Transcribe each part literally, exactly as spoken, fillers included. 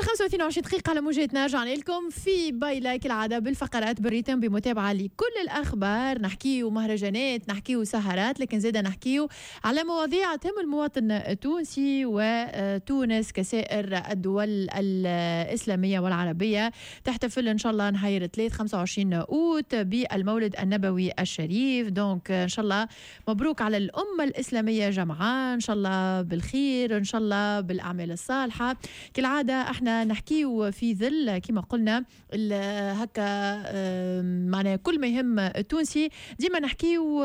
خمسة وثلاثين وعشرين دقيقة على موجتنا. رجعنا لكم في بايلة كالعادة بالفقرات بالريتم بمتابعة لكل الأخبار. نحكيو مهرجانات، نحكيو سهرات، لكن زيدا نحكيو على مواضيع تهم المواطن التونسي وتونس كسائر الدول الإسلامية والعربية. تحتفل إن شاء الله نهاية ثلاثة خمسة وعشرين أوت بالمولد النبوي الشريف. دونك إن شاء الله مبروك على الأمة الإسلامية جمعاء، إن شاء الله بالخير، إن شاء الله بالأعمال الصالحة. كالعادة احنا نحكيو في ظل كما قلنا هكا معناها كل ما يهم التونسي، ديما نحكيو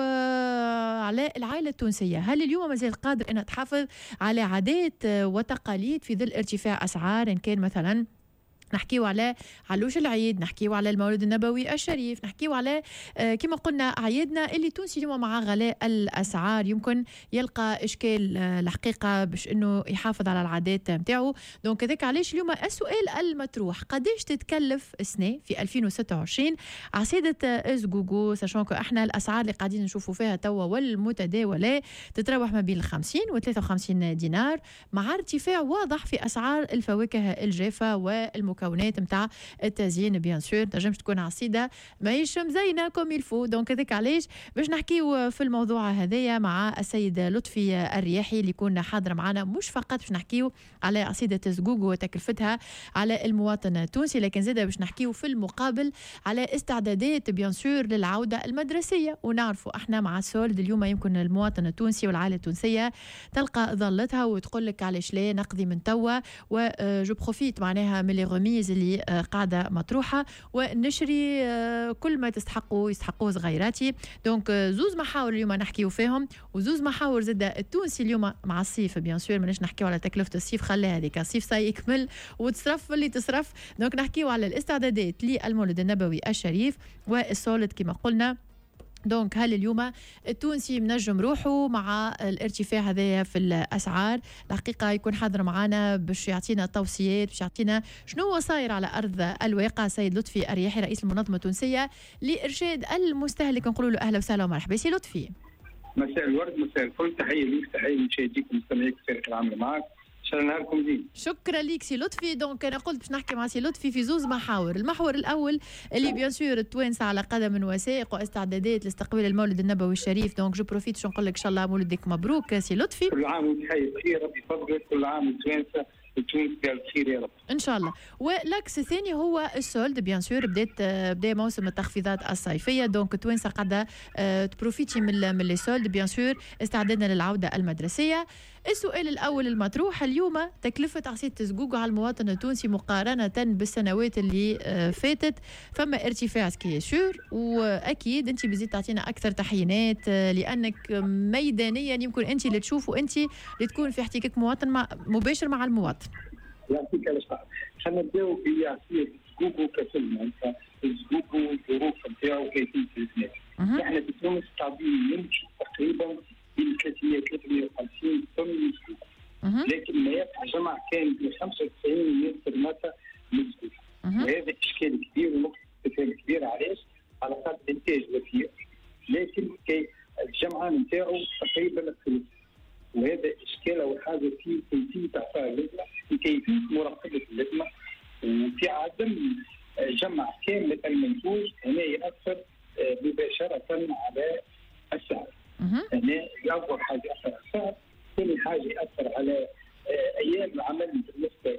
على العائلة التونسية. هل اليوم ما زالت قادر أنها تحافظ على عادات وتقاليد في ظل ارتفاع أسعار؟ إن كان مثلا نحكيو على علوش العيد، نحكيو على المولد النبوي الشريف، نحكيو على آه كما قلنا أعيادنا اللي تونسي اليوم مع غلاء الأسعار يمكن يلقى إشكال آه الحقيقة باش إنه يحافظ على العادات متاعه. دونك كذلك علاش اليوم السؤال المطروح: قديش تتكلف السنة في ألفين وستة وعشرين عسيدة إزغوغو؟ ساشون كو احنا الأسعار اللي قاعدين نشوفوا فيها توا والمتداولة تتراوح ما بين الخمسين وثلاثة وخمسين دينار، مع ارتفاع واضح في أسعار الفواكه الجافة والمكونات مكونات نتاع التزيين. بيان سور تنجمش تكون عصيده ماهيش مزينه كوم يلفو. دونك هذاك علاش باش نحكيو في الموضوع هذايا مع السيد لطفي الرياحي اللي يكون حاضر معنا، مش فقط باش نحكيو على عصيده إزغوغو وتكلفتها على المواطن التونسي، لكن زاده باش نحكيو في المقابل على استعدادات بيان سور للعوده المدرسيه. ونعرفوا احنا مع السولد اليوم يمكن المواطن التونسي والعائله التونسيه تلقى ظلتها وتقول لك علاش لا نقضي من توا وجو بروفيت معناها من لي غومي اللي قاعدة مطروحة ونشري كل ما تستحقوا يستحقوه صغيراتي. دونك زوز محاور اليوم نحكيو فيهم، وزوز محاور زاد التونسي اليوم مع الصيف. بيان سور ماناش نحكيو على تكلفة الصيف، خليها هذيك الصيف ساي يكمل وتصرف اللي تصرف. دونك نحكيو على الاستعدادات للمولد النبوي الشريف والسولد كما قلنا. دونك هل اليوم التونسي منجم روحه مع الارتفاع هذايا في الأسعار؟ الحقيقة يكون حاضر معنا باش يعطينا توصيات، باش يعطينا شنو هو صاير على أرض الواقع. سيد لطفي الرياحي رئيس المنظمة التونسية لإرشاد المستهلك، نقول له أهلا وسهلا ومرحبا سي لطفي. مساء الورد، مساء الفل، تحية ليك، تحية لمشاهديك ومستمعيك في شركة العمل معك. ان شاء الله نهاركم زين. شكرا ليك سي لطفي. دونك انا قلت باش نحكي مع سي لطفي في زوز محاور. المحور الاول اللي بيان سور التوانسه على قدم وساق واستعدادات لاستقبال المولد النبوي الشريف. دونك جو بروفيت شو نقول لك ان شاء الله مولدك مبروك سي لطفي. كل عام وانت بخير، ربي يفضلك. كل عام التوانسه تونس بخير يا رب ان شاء الله. والاكس الثاني هو السولد. بيان سور بدات بدا موسم التخفيضات الصيفيه. دونك التوانسه قاعده تبروفيتي من من لي سولد بيان سور استعدادا للعوده المدرسيه. السؤال الاول المطروح اليوم: تكلفه عصيده إزغوغو على المواطن التونسي مقارنه بالسنوات اللي فاتت؟ فما ارتفاع سكي سور، واكيد انت بزيد تعطينا اكثر تحيينات لانك ميدانيا يمكن انت اللي تشوف وانت اللي تكون في احتكاك مواطن مع مباشر مع المواطن. يعطيك الصحة. خلينا نبداو بعصير إزغوغو ككلمة. إزغوغو الظروف نتاعو كيفية الإسناد. احنا في تونس قاعدين نمشي تقريبا بين ثلاثمية ثلاثمية وخمسين طن إزغوغو، لكن ما يقع جمع كان ب خمسة وتسعين متر متر من إزغوغو، وهذا إشكال كبير ونقطة استفهام كبيرة. علاش؟ على خاطر إنتاج وفير، لكن كي الجمعة نتاعو تقريبا الثلث، وهذا إشكال أو حاجة في كيفية إعطاء اللجنة، في كيفية مراقبة اللجنة، وفي عدم جمع كامل المنتوج. هنا يأثر مباشرة على السعر. هنا أول حاجة يأثر على السعر، ثاني حاجة يأثر على أيام العمل بالنسبة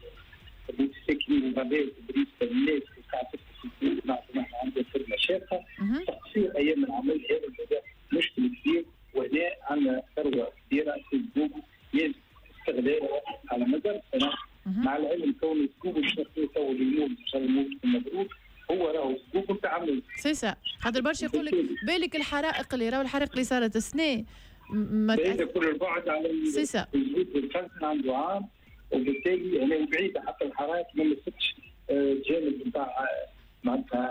للسكنين والغابات، بالنسبة للناس اللي قاعدة تسكن في عندها خدمة شاقة، تقصير أيام العمل هذا مشكلة كبير. وهنا عندنا ثروة كبيرة في إزغوغو يجب استغلالها على مدى السنة. مع العلم كون إزغوغو مش نقول تو اليوم إن شاء الله الموت مبروك، هو راهو إزغوغو نتاع عمل سيسا. خاطر برشا يقول لك بالك الحرائق اللي راهو الحرائق اللي صارت السنة ما بعيدة كل البعد على سيسا. إزغوغو الفلسفة عنده عام، وبالتالي هنا بعيدة حتى الحرائق ما مستش الجانب نتاع معناتها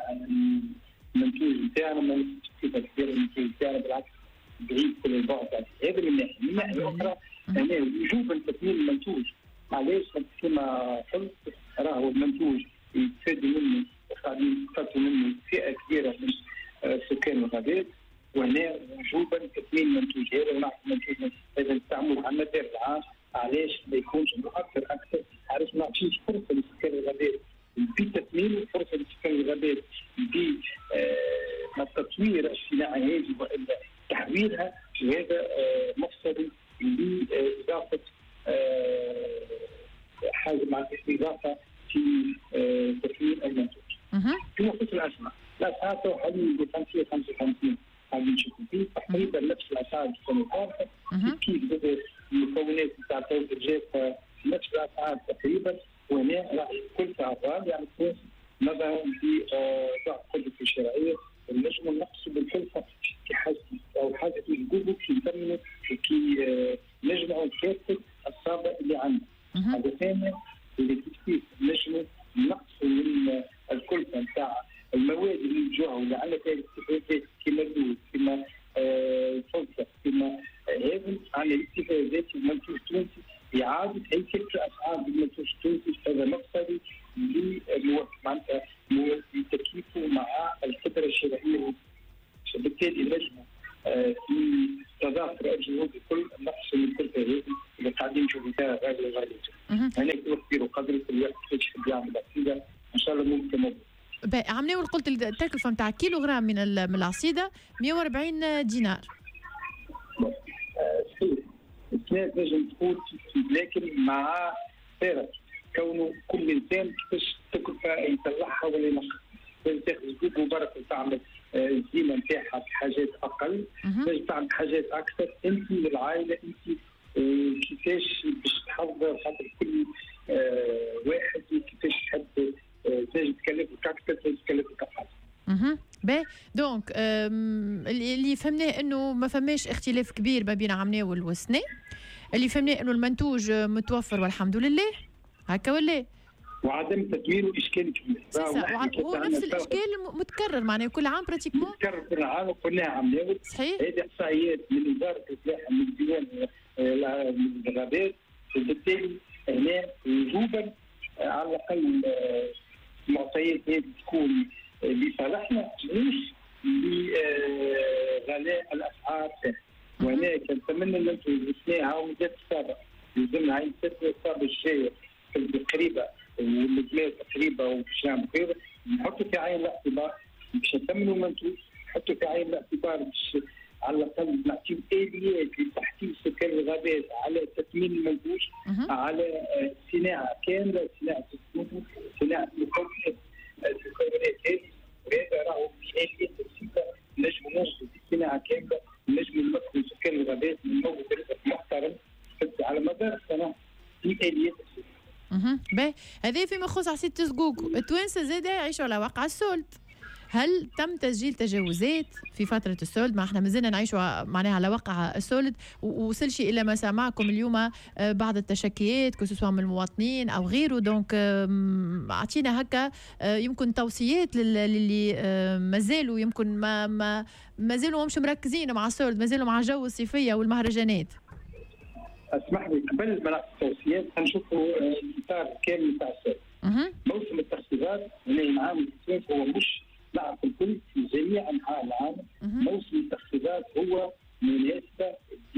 المنتوج نتاعنا، ما مستش كيف كبير المنتوج نتاعنا، بالعكس بعيد كل البعد. هذا من ناحية. من ناحية أخرى هنا وجوبا تكميل المنتوج. علاش؟ كما قلت راهو المنتوج يستفادوا منه وقاعدين يستفادوا منه فئة كبيرة من سكان الغابات، وهنا وجوبا تكميل المنتوج هذا. ونعرف المنتوج هذا التعامل على مدار العام. علاش ما يكونش مؤثر أكثر؟ علاش ما نعطيش فرصة حاجه مع اضافه في تسويق المنتوج. في نقطه الاسعار، الاسعار تو حاليا ب خمسين خمسة وخمسين قاعدين نشوفوا فيه تقريبا نفس الاسعار السنه الفارطه، كيف المكونات نتاع التوجيهات نفس الاسعار تقريبا، وهنا راح كل اعضاء يعني تكون نظرا في ضعف قدرته الشرائيه ونجم نقص بالكلفه في حاجه او حاجه في جوجل كي نثمنوا كي نجمعوا كافه الصابه اللي عندنا. هذا ثاني اللي كيف نجموا نقصوا من الكلفه نتاع المواد اللي نجوها واللي عندنا فيها الاستفادات كما اللوز كما الفلفل كما هذا على الاستفادات المنتوج التونسي إعادة هيكلة الأسعار بالمنتوج التونسي. هذا مقصدي معناتها لتكييفه مع القدرة الشرائية، بالتالي نجم في تضافر الجهود الكل نقص من الكلفة هذه اللي قاعدين نشوفوا فيها غالية غالية. هناك توفير قدر كل واحد كيفاش يعمل أكيد إن شاء الله ممكن. عملنا قلت التكلفة نتاع كيلو غرام من من العصيدة مئة وأربعين دينار. صحيح نجم تكون لكن مع فرق كونه كل انسان كيفاش تكلفه يطلعها ولا ينقص. لازم تاخذ جهد مبارك وتعمل الزينه نتاعها في حاجات اقل، لازم تعمل حاجات اكثر. انت والعائله انت كيفاش باش تحضر خاطر كل واحد كيفاش تحب تنجم تكلفك اكثر تنجم تكلفك اقل. اها باهي دونك اللي فهمناه انه ما فماش اختلاف كبير ما بين عمناول والسنه، اللي فهمناه انه المنتوج متوفر والحمد لله هكا ولا وعدم تدويره اشكال كبير. هو نفس الاشكال متكرر معناه كل عام براتيكمون متكرر كل عام وكلها عمناول. صحيح. هذه احصائيات من وزاره الفلاحه من ديوان الغابات، وبالتالي هنا وجوبا على الاقل المعطيات هذه تكون لصالحنا مش لغلاء الاسعار. وهنا كنتمنى ان انتم تسمعوا وزاد السابق يلزمنا عين ست السابق الجايه قريبه والمجموعه قريبه وفي عام قريبه نحطوا في عين الاعتبار باش نثمنوا المنتوج، نحطوا في عين الاعتبار باش على الاقل نعطيو اليات لتحفيز سكان الغابات على تثمين المنتوج، على صناعه كامله، صناعه السموم، صناعه المكونات المكونات هذه. وهذا راهو في اليات بسيطه نجم نوصلوا في صناعه كامله، نجم نمثلوا سكان الغابات من موجود رزق محترم على مدار السنه في اليات بسيطه. اها باهي هذا فيما يخص عصيدة زقوق. التوانسه زاده يعيشوا على واقع السولد. هل تم تسجيل تجاوزات في فترة السولد؟ ما احنا مازلنا نعيشوا معناها على واقع السولد، ووصل شيء إلى ما سمعكم اليوم بعض التشكيات كسواء من المواطنين أو غيره. دونك أعطينا هكا يمكن توصيات للي مازالوا يمكن ما ما مازالوا مش مركزين مع السولد، مازالوا مع جو الصيفية والمهرجانات. اسمح لي قبل ما نعطي التوصيات نشوفوا الاطار الكامل تاع السولد. موسم التخفيضات هنا العام التونسي هو مش نعرف الكل في جميع انحاء العالم. موسم التخفيضات هو مناسبه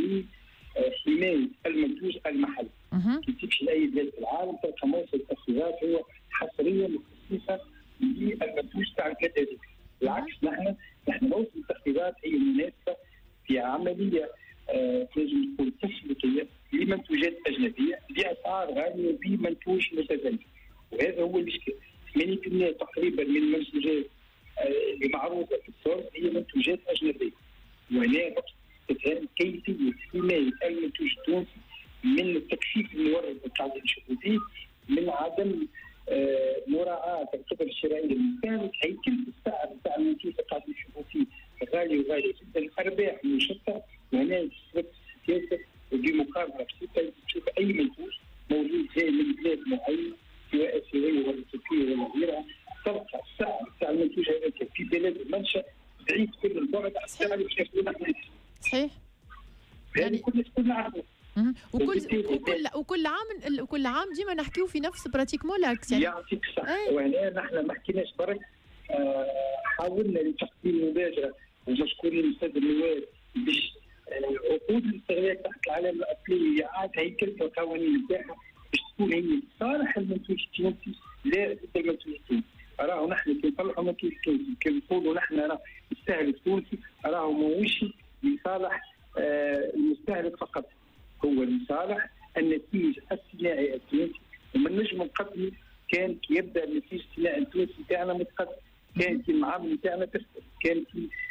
لحمايه المنتوج المحلي. كي تمشي لاي بلاد في العالم تلقى موسم التخفيضات هو حصريه مخصصه للمنتوج تاع البلاد هذيك. بالعكس نحن نحن موسم التخفيضات هي مناسبه في عمليه تنجم تكون تسويقيه لمنتوجات اجنبيه باسعار غاليه بمنتوج متزن. وهذا هو الاشكال. ثمانين بالمئة تقريبا من المنتوجات اللي معروضه في السوق هي منتوجات اجنبيه. وهنا تتهم كيفيه حمايه المنتوج التونسي من التكثيف المورد اللي قاعدين نشوفوا فيه، من عدم مراعاه القدره الشرائيه للمستهلك، هيكله السعر نتاع المنتوج اللي قاعدين نشوفوا فيه غالي وغالي جدا، الارباح منشطه. وهنا سياسه بمقارنه بسيطه تشوف اي منتوج موجود جاي من بلاد معين سواء اسيويه ولا تركيه ولا غيرها، تلقى السعر تاع المنتوج هذاك في بلاد المنشا بعيد كل البعد عن السعر اللي يشوفونه احنا. صحيح. يعني كل شيء نعرفه. وكل وكل وكل عام وكل عام ديما نحكيو في نفس براتيكمون لاكس يعني. يعطيك الصحة. وهنا نحن ما حكيناش برك، آه حاولنا لتقديم مبادرة ومشكورين السادة النواب باش عقود الاستغلال تحت العلامة الأصلية إعادة هيكلة القوانين نتاعها باش تكون هي صالح المنتوج التونسي لا ضد المنتوج التونسي. راهو نحن كي نطلعوا منتوج تونسي كي نقولوا نحن راه المستهلك التونسي راهو ماهوش لصالح آه المستهلك فقط، هو لصالح النتيج الصناعي التونسي. وما نجمش نجم نقدموا كان كي يبدا نتيجه الصناعه التونسي نتاعنا متقدم، كانت المعامله نتاعنا تختلف، كانت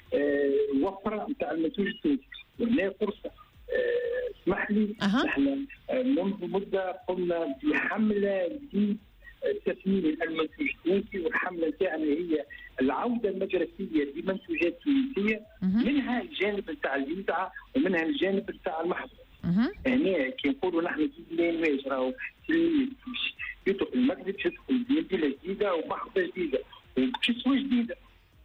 الوفره نتاع المنتوج التونسي. وهنا فرصه اسمح لي أه. نحن منذ مده قمنا بحمله لتثمين المنتوج التونسي، والحمله نتاعنا هي العوده المدرسيه لمنتوجات تونسيه، منها الجانب نتاع الإذاعة ومنها الجانب نتاع المحفظه. هنا كي نقولوا نحن في الانواج راهو تلميذ يدخل المكتب يدخل بمدينه جديده ومحفظه جديده وكسوه جديده.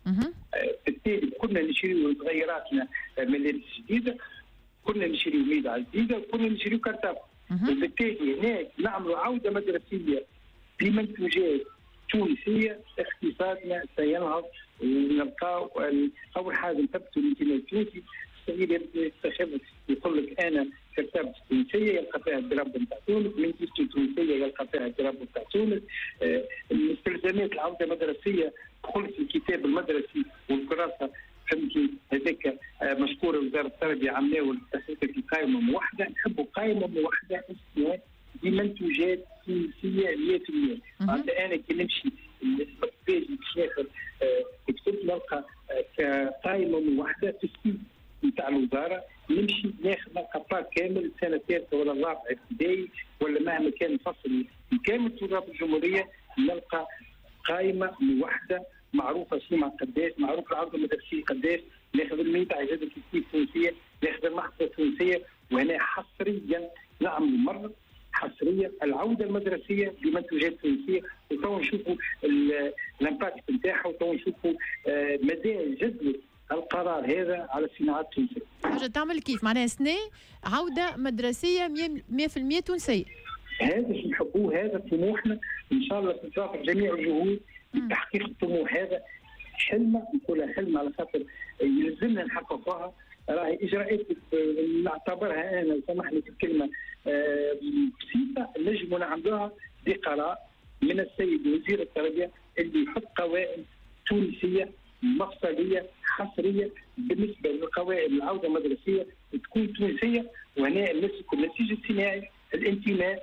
بالتالي كنا نشريو تغيراتنا ملابس جديده، كنا نشريو ميدعه جديده، وكنا نشريو كرتاب. وبالتالي هناك نعملوا عوده مدرسيه بمنتوجات تونسيه، اقتصادنا سينهض ونلقاو اول حاجه نثبتوا الانتماء التونسي. الصغير يبدا يستخدم يقول لك انا كرتابة تونسيه يلقى فيها الدراب نتاع تونس، منتوجتي تونسيه يلقى فيها الدراب نتاع تونس. آه المستلزمات العوده المدرسيه دخل في الكتاب المدرسي والكراسه، فهمتي هذاك آه مشكوره وزاره التربيه عملوا تحقيق قائمه موحده، نحبوا قائمه موحده اسمها بمنتوجات تونسيه مية بالمية. معناتها انا كي نمشي الباج باش ناخذ كتب نلقى كقائمه موحده في السيت نتاع الوزاره، نمشي ناخذ نلقى باك كامل السنه الثالثه ولا الرابعه ابتدائي ولا مهما كان الفصل كامل في وزاره الجمهوريه، نلقى قائمه موحده معروفه سمع قداش، معروف العرض المدرسي قداش، ناخذ الميدة عدد الكتب التونسيه، ناخذ المحفظه التونسيه. وهنا حصريا نعمل مره حصريه العوده المدرسيه بمنتوجات تونسيه، وتو نشوفوا الامباكت نتاعها، وتو نشوفوا مدى جذب القرار هذا على الصناعات التونسيه. حاجه تعمل كيف معناها سنه عوده مدرسيه مية بالمية تونسيه. هذا اللي نحبوه، هذا طموحنا ان شاء الله تتوافق جميع الجهود لتحقيق الطموح هذا. حلمه نقولها حلمه على خاطر يلزمنا نحققوها. راهي اجراءات نعتبرها انا سامحني في الكلمه بسيطه نجموا نعملوها بقرار من السيد وزير التربيه اللي يحط قوائم تونسيه مفصليه حصريه بالنسبه للقوائم العوده المدرسيه تكون تونسيه. وهنا نمسك النسيج الصناعي، الانتماء،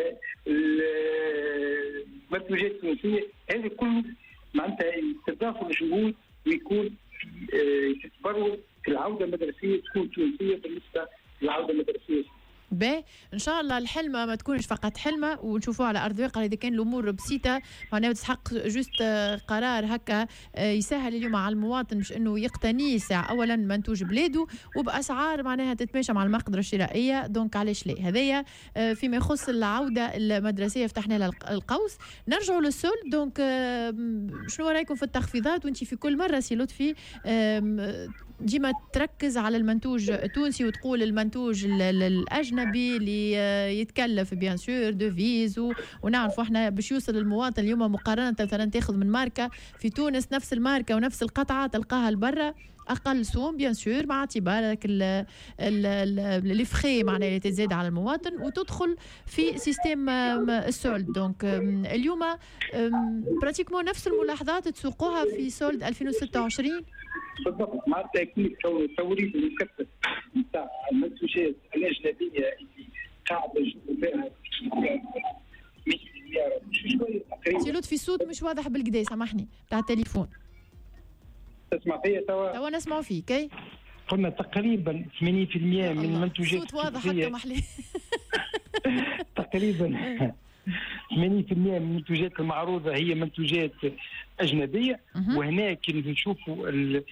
المنتوجات التونسيه، هذا كله معناتها تضاف الجهود ويكون في تبرر في العوده المدرسيه تكون تونسيه بالنسبه للعوده المدرسيه. باهي ان شاء الله الحلمه ما تكونش فقط حلمه ونشوفوها على ارض الواقع. اذا كان الامور بسيطه معناها تسحق جوست قرار هكا يسهل اليوم على المواطن باش انه يقتني ساعه اولا منتوج بلاده وباسعار معناها تتماشى مع المقدره الشرائيه. دونك علاش لا؟ هذايا فيما يخص العوده المدرسيه فتحنا لها القوس. نرجعوا للسول. دونك شنو رايكم في التخفيضات؟ وانت في كل مره سي لطفي ديما تركز على المنتوج التونسي وتقول المنتوج الاجنبي اللي يتكلف بيان سور دوفيز، ونعرفوا احنا باش يوصل للمواطن اليوم مقارنه مثلا تاخذ من ماركه في تونس نفس الماركه ونفس القطعه تلقاها لبرا اقل سوم بيان سور مع اعتبارك لي فري معناها اللي تزيد على المواطن وتدخل في سيستم السولد. دونك اليوم براتيكمون نفس الملاحظات تسوقوها في سولد ألفين وستة وعشرين. بالضبط، مع التاكيد كون التوريد المكثف نتاع المنتوجات الاجنبيه اللي قاعده نشوفوا فيها مية مليار شويه تقريبا. سي لطفي الصوت مش واضح بالكدا سامحني بتاع التليفون. تسمع فيا توا؟ توا نسمعوا فيك. اي قلنا تقريبا ثمانين بالمئة من المنتوجات الصوت واضح حتى محلي. تقريبا ثمانين بالمئة من المنتوجات المعروضه هي منتوجات اجنبيه. وهنا كي نشوفوا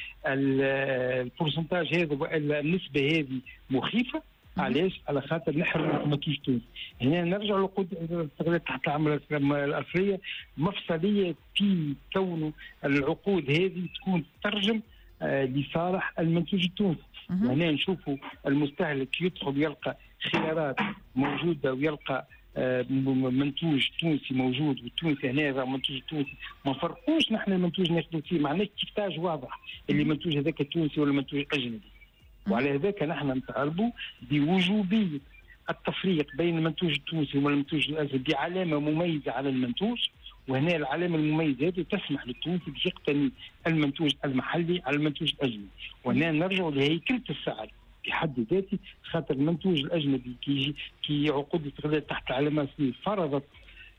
البورسنتاج هذا والا النسبه هذه مخيفه. علاش؟ على خاطر نحرم المنتوج التونسي. هنا نرجع للعقود تحت العمل الألفية مفصليه في كون العقود هذه تكون تترجم لصالح المنتوج التونسي. وهنا نشوفوا المستهلك يدخل يلقى خيارات موجوده ويلقى منتوج تونسي موجود، والتونسي هنا منتوج تونسي ما فرقوش نحن المنتوج ناخذ فيه معناه كيفتاج واضح اللي منتوج هذاك التونسي ولا منتوج اجنبي. وعلى هذاك نحن نطالبوا بوجوبيه التفريق بين المنتوج التونسي والمنتوج الاجنبي بعلامه مميزه على المنتوج. وهنا العلامه المميزه هذه تسمح للتونسي باش يقتني المنتوج المحلي على المنتوج الاجنبي. وهنا نرجع لهيكله السعر في حد ذاته، خاطر المنتوج الاجنبي كي يجي كي عقود التغذيه تحت العلامه الصينيه فرضت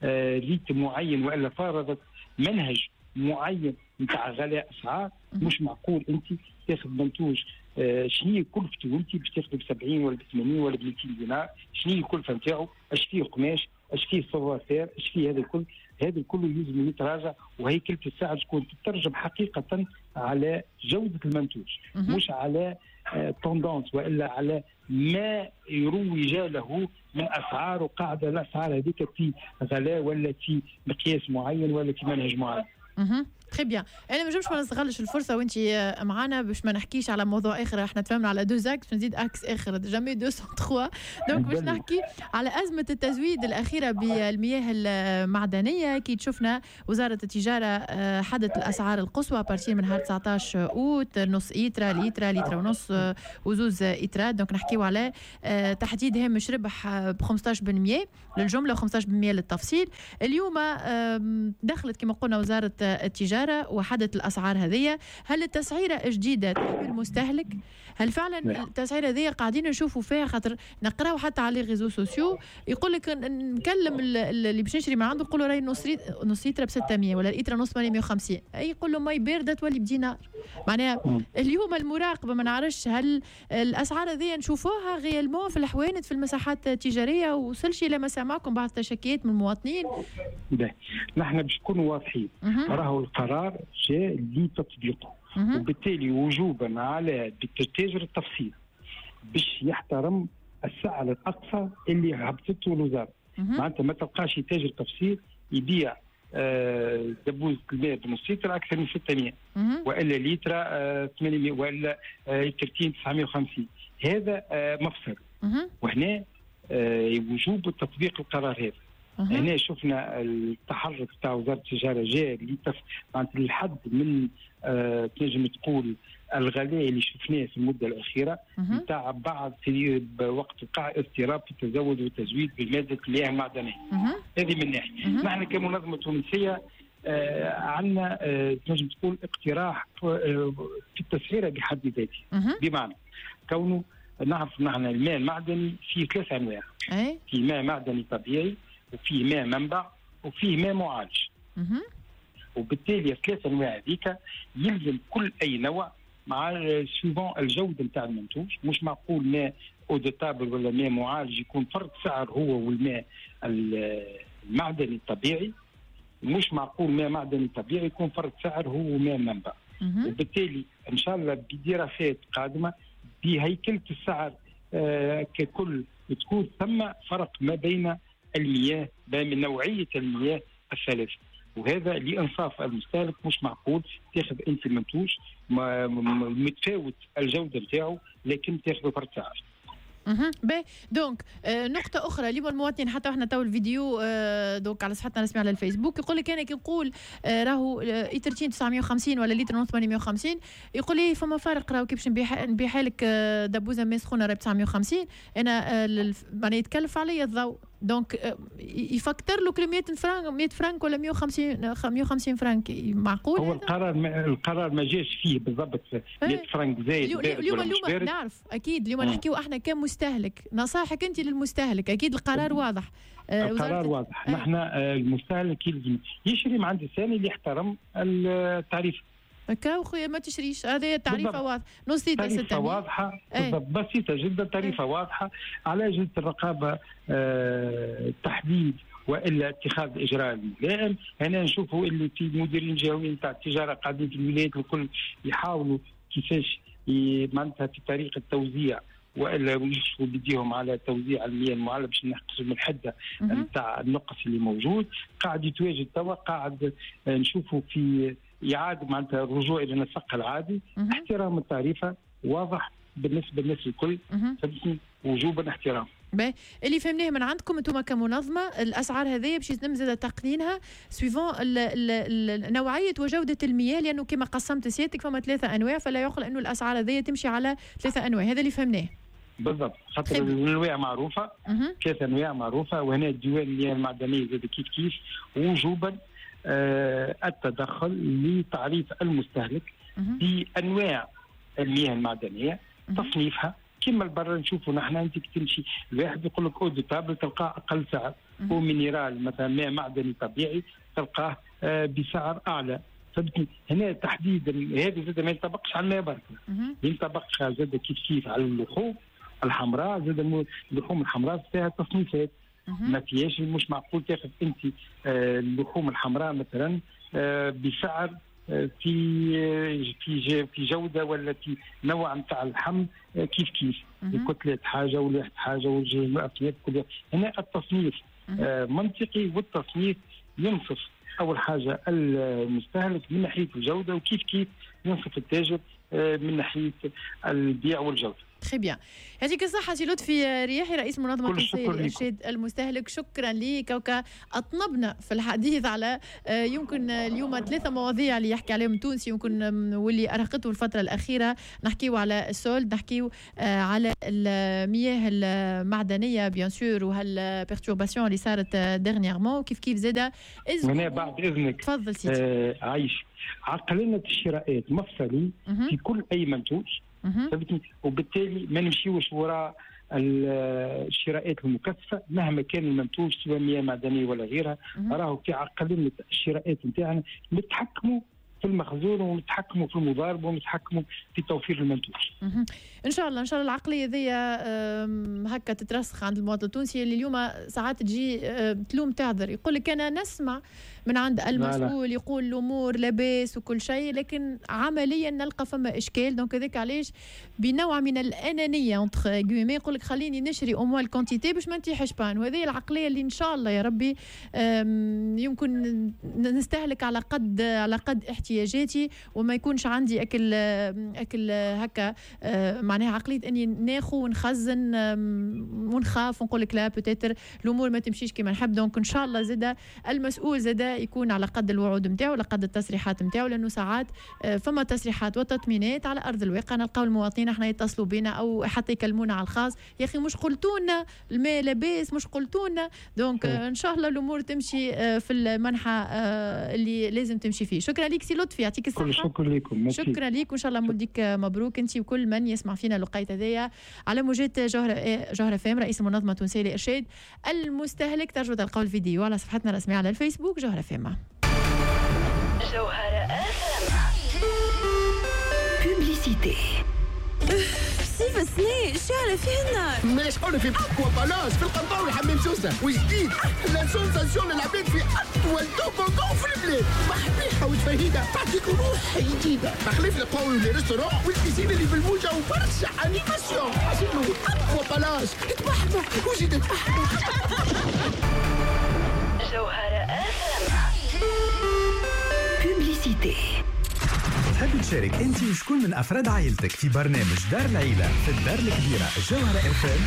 آه ليت معين والا فرضت منهج معين نتاع غلاء اسعار. مش معقول انت تاخذ منتوج آه شنو كلفته انت باش تاخذه ب سبعين ولا ب ثمانين ولا ب مئتين دينار، شنو الكلفه نتاعو، اش فيه قماش، اش فيه صوافير، اش فيه هذا الكل. هذا الكل يلزم يتراجع، وهيكلة السعر تكون تترجم حقيقة على جودة المنتوج مش على توندونس والا على ما يروج له من اسعار وقاعده الاسعار هذيك في غلاء ولا في مقياس معين ولا في منهج معين. اها تري بيان. انا ما نجمش ما نستغلش الفرصه وانت معانا باش ما نحكيش على موضوع اخر. احنا تفهمنا على دو زاكس باش نزيد اكس اخر جامي مئتين وثلاثة دونك باش نحكي على ازمه التزويد الاخيره بالمياه المعدنيه. كي شفنا وزاره التجاره حدت الاسعار القصوى بارتي من نهار تسعطاش اوت، نص ايترا ليترا ليترا ونص وزوز ايترات. دونك نحكيو على تحديد هامش ربح ب خمسطاش بالمئة للجمله و15% للتفصيل. اليوم دخلت كما قلنا وزاره التجاره وحدت الاسعار هذه. هل التسعيره جديده تحمي المستهلك؟ هل فعلا التسعيره هذه قاعدين نشوفوا فيها؟ خاطر نقراو حتى على الريزو سوسيو يقول لك نكلم اللي باش نشري من عنده نقول له راهي نص نص لتر ب ستمئة ولا لتر نص ثمانمئة وخمسين، اي يقول له ماي بارده تولي بدينار. معناها اليوم المراقبه ما نعرفش هل الاسعار هذه نشوفوها غيالمون في الحوانت في المساحات التجاريه؟ وصل شي لما سمعكم بعض التشكيات من المواطنين؟ نحن باش نكونوا واضحين، راهو القرار جاء لتطبيقه وبالتالي وجوبا على التاجر التفصيل باش يحترم السعر الاقصى اللي هبطته الوزاره. معناتها ما تلقاش تاجر تفصيل يبيع آه دبوز الماء بنص لتر اكثر من ستمئة والا لتر آه ثمانمئة والا آه لترتين تسعمئة وخمسين. هذا آه مفسد. وهنا آه وجوب تطبيق القرار هذا. هنا شفنا التحرك تاع وزاره التجاره جاء للحد من آه تنجم تقول الغلاء اللي شفناه في المده الاخيره نتاع بعض في وقت وقع اضطراب في التزود والتزويد بماده المياه المعدنيه. هذه من ناحيه. نحن كمنظمه تونسيه آه عندنا آه تنجم تقول اقتراح آه في التسعيره بحد ذاته. بمعنى كونه نعرف نحن الماء المعدني فيه ثلاث انواع. في ماء معدني طبيعي وفيه ماء منبع وفيه ماء معالج. وبالتالي الثلاث انواع هذيك يلزم كل اي نوع مع سيفون الجوده نتاع المنتوج. مش معقول ماء او دو تابل ولا ماء معالج يكون فرق سعر هو والماء المعدني الطبيعي، مش معقول ماء معدني طبيعي يكون فرق سعر هو وماء منبع. وبالتالي ان شاء الله بدراسات قادمه بهيكله السعر آه ككل تكون ثم فرق ما بين المياه بين نوعيه المياه الثلاثه. وهذا لانصاف المستهلك. مش معقول تاخذ انت منتوج متفاوت الجوده نتاعو لكن تاخذه فرق سعر. اها باهي. دونك آه نقطة أخرى اليوم المواطن حتى احنا تو الفيديو آه دونك على صفحتنا الرسمية على الفيسبوك يقول لك أنا كي نقول آه راهو لترتين تسعمئة وخمسين ولا لتر ونص ثمانمئة وخمسين يقول لي فما فرق راهو كي باش نبيعها لك آه دبوزة ماء سخونة راهي تسعمئة وخمسين أنا آه معناها يتكلف عليا الضوء. دونك آه يفكر له كل مئة فرنك مئة فرنك ولا مئة وخمسين مئة وخمسين فرنك. معقول هو القرار ما القرار ما جاش فيه بالضبط مئة فرنك زايد بارد اليوم ولا مش بارد. نعرف أكيد اليوم نحكيو احنا كمستهلك نصائحك انت للمستهلك. اكيد القرار واضح. آه القرار واضح. آه. نحن آه المستهلك يلزم يشري من عند الثاني اللي يحترم التعريف. هكا خويا ما تشريش هذه تعريفه واضحه نص لتر ستمئة. تعريفه واضحه بالضبط بسيطه جدا. تعريفه واضحه على اجهزه الرقابه آه تحديد والا اتخاذ الاجراء الملائم. هنا نشوفوا اللي في مديرين جهويين تاع التجاره قاعدين في الولايات الكل يحاولوا كيفاش معناتها في طريقه التوزيع والا يشوفوا بديهم على توزيع المياه المعالجه باش نحققوا من الحده نتاع النقص اللي موجود. قاعد يتواجد توا قاعد نشوفوا في اعاده معناتها الرجوع الى نسق العادي. احترام التعريفه واضح بالنسبه للناس الكل وجوبا احترام. باهي اللي فهمناه من عندكم انتم كمنظمه الاسعار هذه باش يتم زاد تقنينها سويفون نوعيه وجوده المياه لانه كما قسمت سيادتك فما ثلاثه انواع فلا يعقل انه الاسعار هذه تمشي على ثلاثه انواع. هذا اللي فهمناه بالضبط خاطر الانواع معروفه ثلاث انواع معروفه. وهنا الديوان المياه المعدنيه زاد كيف كيف وجوبا آه التدخل لتعريف المستهلك بانواع المياه المعدنيه تصنيفها كما البرا نشوفوا نحن. انت تمشي الواحد يقول لك اودو تابل تلقى اقل سعر ومينيرال مثلا ماء معدني طبيعي تلقاه بسعر اعلى. فهمتني هنا تحديدا هذا زاد ما ينطبقش على الماء برك، ينطبق زاد كيف كيف على اللحوم الحمراء. زاد اللحوم الحمراء فيها تصنيفات، ما فيهاش مش معقول تاخذ انت اللحوم الحمراء مثلا بسعر في في في جوده ولا في نوع نتاع اللحم كيف كيف الكتلات حاجه والواحد حاجه والافياد كلها. هنا التصنيف منطقي والتصنيف ينصف اول حاجه المستهلك من ناحيه الجوده، وكيف كيف ينصف التاجر من ناحيه البيع والجوده. تري بيان. يعطيك الصحة سي لطفي رياحي رئيس منظمة التونسية لإرشاد المستهلك. شكرا لك. كوكا أطنبنا في الحديث على يمكن اليوم ثلاثة مواضيع اللي يحكي عليهم تونسي يمكن واللي أرهقته الفترة الأخيرة. نحكيو على السولد، نحكيو على المياه المعدنية بيان سور وهالبيرتورباسيون اللي صارت ديرنييرمون، وكيف كيف زاد. هنا بعد إذنك تفضل سيدي. آه عايش عقلنا الشراءات مفصلي في كل أي منتوج، وبالتالي ما نمشيوش وراء الشراءات المكثفه مهما كان المنتوج سواء مياه معدنيه ولا غيرها. راهو في عقلنا الشراءات نتاعنا نتحكموا في المخزون ونتحكموا في المضاربه ونتحكموا في توفير المنتوج. ان شاء الله ان شاء الله العقليه ذي هكا تترسخ عند المواطن التونسي اللي اليوم ساعات تجي تلوم تعذر يقول لك انا نسمع من عند المسؤول لا لا. يقول الامور لاباس وكل شيء، لكن عمليا نلقى فما اشكال. دونك هذاك علاش بنوع من الانانيه اونتر غويمي يقول لك خليني نشري او موال كونتيتي باش ما نتيحش بان. وهذه العقليه اللي ان شاء الله يا ربي يمكن نستهلك على قد على قد احتياجاتي، وما يكونش عندي اكل اكل هكا معناها عقليه اني ناخذ ونخزن ونخاف ونقول لك لا بوتيتر الامور ما تمشيش كما نحب. دونك ان شاء الله زاد المسؤول زاد يكون على قد الوعود نتاعو على قد التصريحات نتاعو، لانه ساعات فما تصريحات وتطمينات على ارض الواقع نلقاو المواطنين احنا يتصلوا بنا او حتى يكلمونا على الخاص، يا اخي مش قلتونا الماء لاباس مش قلتونا. دونك ان شاء الله الامور تمشي في المنحى اللي لازم تمشي فيه. شكرا لك سي لطفي يعطيك الصحه. شكرا لكم. شكرا لك وان شاء الله مولديك مبروك انت وكل من يسمع فينا لقيت هذيا على موجات جوهره جوهره فام رئيس المنظمه التونسيه لارشاد المستهلك. ترجوا تلقاو الفيديو على صفحتنا الرسميه على الفيسبوك جوهره فام. جوهره بوبليسيتي سيف السني الشارع فيه النار ماش حول في اقوى بلاص في القنطره والحمام سوسه وجديد لا سونساسيون العباد في اطول توبوغون في البلاد محبيحه وفهيده تعطيك روح جديده تخليف القوي للريستورون والكيسين اللي في الموجه وبرشا انيماسيون حسينو اقوى بلاص تتبحبح وزيد تتبحبح. جوهره بوبليسيتي. تحب تشارك انت وشكون من افراد عائلتك في برنامج دار العيله في الدار الكبيره جوهره اف ام؟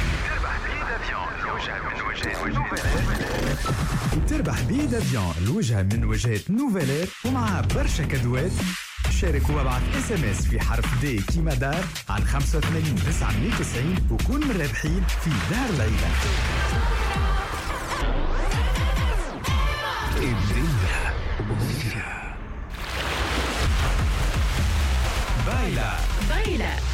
تربح بي دافيون لوجهه من وجهات نوفيلير ومع برشا كادوات. شارك وابعث اس ام اس في حرف دي كيما دار على خمسة وثمانين تسعمية وتسعين وكون من الرابحين في دار العيله. الدنيا بايلا بايلا